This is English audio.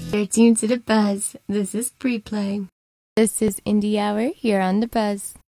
You're tuned to The Buzz. This is Pre-Play. This is Indie Hour here on The Buzz.